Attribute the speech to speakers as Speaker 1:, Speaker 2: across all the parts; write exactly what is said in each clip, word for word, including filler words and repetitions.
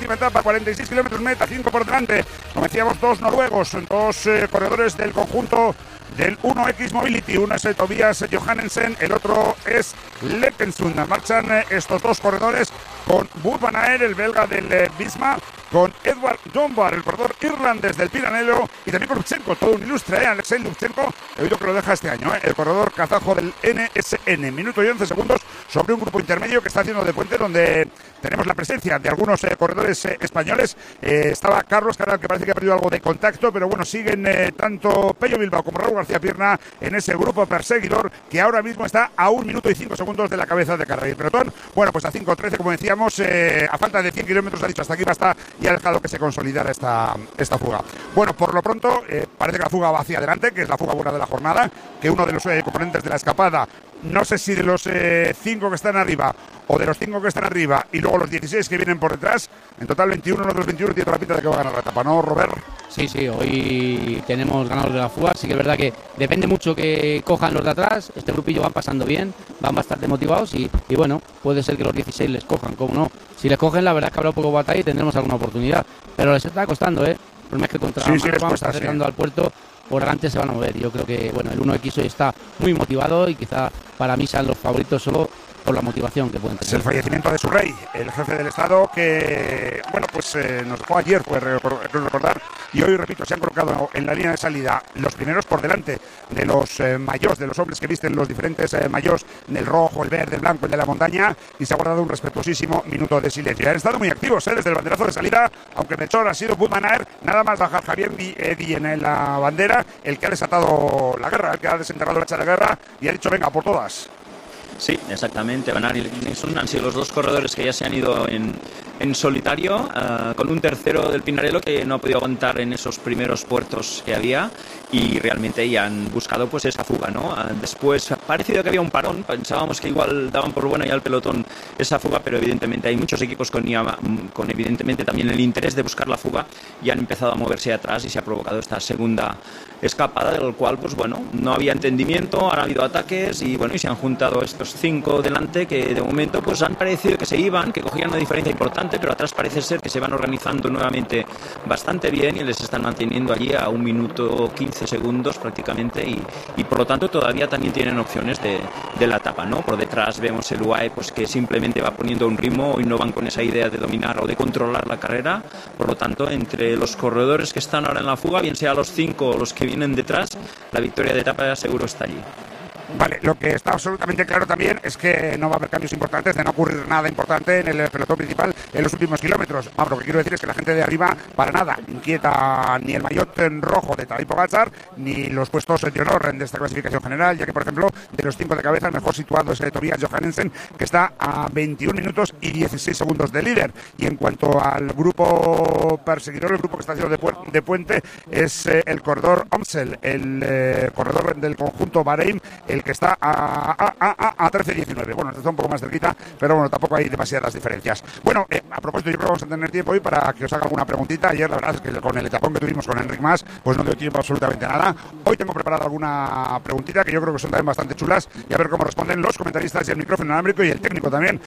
Speaker 1: décima etapa, cuarenta y seis kilómetros meta, cinco por delante. Como decíamos, dos noruegos, dos eh, corredores del conjunto del uno equis Mobility. Uno es Tobias Johannesen, el otro es Lekkensund. Marchan eh, estos dos corredores con Wout van Aert, el belga del eh, Visma, con Edward Dunbar, el corredor irlandés del Piranello, y también con Lubchenko, todo un ilustre, ¿eh? Alexei Lubchenko, he oído que lo deja este año, ¿eh? El corredor kazajo del N S N. Minuto y once segundos sobre un grupo intermedio que está haciendo de puente, donde tenemos la presencia de algunos eh, corredores eh, españoles. Eh, estaba Carlos Caral, que parece que ha perdido algo de contacto, pero bueno, siguen eh, tanto Pello Bilbao como Raúl García Pierna en ese grupo perseguidor, que ahora mismo está a un minuto y cinco segundos de la cabeza de carrera. Y el pelotón, bueno, pues a cinco trece, como decíamos, eh, a falta de cien kilómetros, ha dicho hasta aquí basta, y ha dejado que se consolidara esta, esta fuga. Bueno, por lo pronto, eh, parece que la fuga va hacia adelante, que es la fuga buena de la jornada, que uno de los eh, componentes de la escapada, no sé si de los eh, cinco que están arriba o de los cinco que están arriba y luego los dieciséis que vienen por detrás, en total veintiuno, uno de los veintiuno tiene toda la pinta de que va a ganar la etapa, ¿no, Robert?
Speaker 2: Sí, sí, hoy tenemos ganadores de la fuga, sí que es verdad que depende mucho que cojan los de atrás, este grupillo van pasando bien, van bastante motivados y, y bueno, puede ser que los dieciséis les cojan, como no. Si les cogen, la verdad es que habrá un poco de batalla y tendremos alguna oportunidad, pero les está costando, ¿eh? El problema es que contra
Speaker 1: sí, sí,
Speaker 2: vamos
Speaker 1: cuesta,
Speaker 2: acercando
Speaker 1: sí.
Speaker 2: al puerto, por delante se van a mover. Yo creo que bueno, el uno equis hoy está muy motivado y quizá para mí sean los favoritos solo por la motivación que pueden tener.
Speaker 1: Es el fallecimiento de su rey, el jefe del Estado, que bueno, pues eh, nos dejó ayer, pues recordar, y hoy, repito, se han colocado en la línea de salida los primeros por delante de los eh, mayos, de los hombres que visten los diferentes eh, mayos, del rojo, el verde, el blanco, el de la montaña, y se ha guardado un respetuosísimo minuto de silencio. Han estado muy activos, ¿eh? Desde el banderazo de salida, aunque Melchor ha sido Wout van Aert, nada más bajar Javier Guillén en la bandera, el que ha desatado la guerra, el que ha desenterrado la hacha de guerra y ha dicho venga por todas.
Speaker 3: Sí, exactamente. Van Aert y Lekkensund han sido los dos corredores que ya se han ido en, en solitario, uh, con un tercero del Pinarello que no ha podido aguantar en esos primeros puertos que había y realmente ya han buscado pues esa fuga, ¿no? Uh, después ha parecido que había un parón, pensábamos que igual daban por buena ya el pelotón esa fuga, pero evidentemente hay muchos equipos con, con evidentemente también el interés de buscar la fuga y han empezado a moverse atrás y se ha provocado esta segunda escapada, del cual pues bueno, no había entendimiento, han habido ataques y bueno, y se han juntado estos cinco delante que de momento pues han parecido que se iban, que cogían una diferencia importante, pero atrás parece ser que se van organizando nuevamente bastante bien y les están manteniendo allí a un minuto quince segundos prácticamente y, y por lo tanto todavía también tienen opciones de, de la etapa, ¿no? Por detrás vemos el U A E pues que simplemente va poniendo un ritmo y no van con esa idea de dominar o de controlar la carrera, por lo tanto entre los corredores que están ahora en la fuga, bien sea los cinco o los que vienen detrás, la victoria de etapa seguro está allí.
Speaker 1: Vale, lo que está absolutamente claro también es que no va a haber cambios importantes, de no ocurrir nada importante en el pelotón principal en los últimos kilómetros. Vamos, lo que quiero decir es que la gente de arriba, para nada, inquieta ni el maillot en rojo de Tadej Pogačar, ni los puestos de honor de esta clasificación general, ya que, por ejemplo, de los cinco de cabeza, el mejor situado es el Tobias Johannesen, que está a veintiún minutos y dieciséis segundos de líder. Y en cuanto al grupo perseguidor, el grupo que está haciendo de, pu de puente es eh, el corredor Omsel, el eh, corredor del conjunto Bahrein, el que está a, a, a, a trece diecinueve. Bueno, está un poco más cerquita, pero bueno, tampoco hay demasiadas diferencias. Bueno, eh, a propósito, yo creo que vamos a tener tiempo hoy para que os haga alguna preguntita. Ayer, la verdad es que con el etapón que tuvimos con Enric Mas, pues no dio tiempo absolutamente nada. Hoy tengo preparada alguna preguntita que yo creo que son también bastante chulas y a ver cómo responden los comentaristas y el micrófono inalámbrico y el técnico también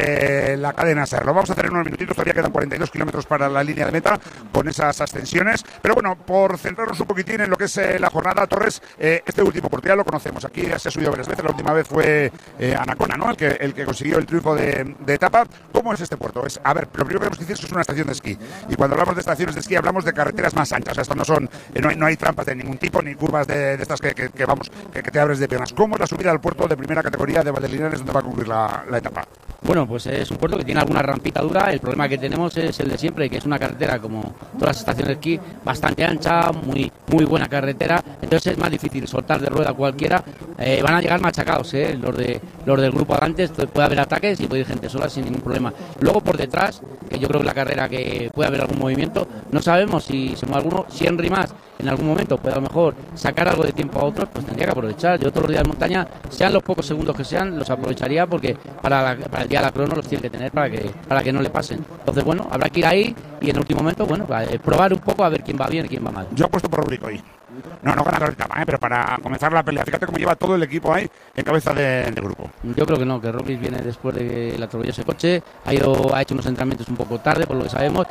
Speaker 1: de la cadena SER. Lo vamos a hacer en unos minutitos, todavía quedan cuarenta y dos kilómetros para la línea de meta con esas ascensiones. Pero bueno, por centrarnos un poquitín en lo que es eh, la jornada, Torres, eh, este último puerto ya lo conocemos. Aquí ya se ha subido varias veces, la última vez fue eh, Anacona, ¿no? El que, el que consiguió el triunfo de, de etapa. ¿Cómo es este puerto? Es, a ver, lo primero que tenemos que decir es que es una estación de esquí. Y cuando hablamos de estaciones de esquí hablamos de carreteras más anchas. O sea, esto no son, eh, no, hay, no hay trampas de ningún tipo, ni curvas de, de estas que, que, que vamos, que, que te abres de piernas. ¿Cómo es la subida al puerto de primera categoría de Valdelinares, donde va a concluir la, la etapa?
Speaker 2: Bueno, pues es un puerto que tiene alguna rampita dura. El problema que tenemos es el de siempre, que es una carretera, como todas las estaciones de esquí, bastante ancha, muy muy buena carretera. Entonces es más difícil soltar de rueda cualquiera. Eh, van a llegar machacados, ¿eh? Los de los del grupo adelante. Puede haber ataques y puede ir gente sola sin ningún problema. Luego por detrás, que yo creo que la carrera que puede haber algún movimiento, no sabemos si se mueve alguno. Si Henry Mas en algún momento puede a lo mejor sacar algo de tiempo a otros, pues tendría que aprovechar. Yo todos los días de montaña, sean los pocos segundos que sean, los aprovecharía porque para, la, para el día de la crono los tiene que tener para que para que no le pasen. Entonces, bueno, habrá que ir ahí y en el último momento, bueno, probar un poco a ver quién va bien y quién va mal.
Speaker 1: Yo apuesto por Roglic hoy. No, no gana la etapa, ¿eh? Pero para comenzar la pelea. Fíjate cómo lleva todo el equipo ahí en cabeza de, de grupo.
Speaker 2: Yo creo que no, que Roglic viene después de que le atropelló ese coche, ha ido, ha hecho unos entrenamientos un poco tarde, por lo que sabemos,